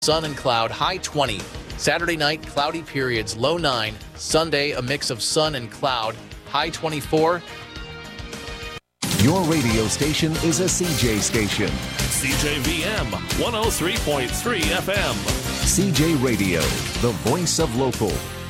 sun and cloud, high 20. Saturday night, cloudy periods, low 9. Sunday, a mix of sun and cloud, high 24. Your radio station is a CJ station. CJVM 103.3 FM. CJ Radio, the voice of local.